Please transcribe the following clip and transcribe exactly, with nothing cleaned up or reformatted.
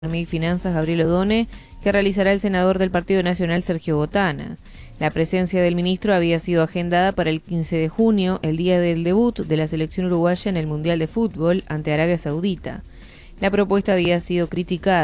Economía y Finanzas, Gabriel Odone, que realizará el senador del Partido Nacional, Sergio Botana. La presencia del ministro había sido agendada para el quince de junio, el día del debut de la selección uruguaya en el Mundial de Fútbol ante Arabia Saudita. La propuesta había sido criticada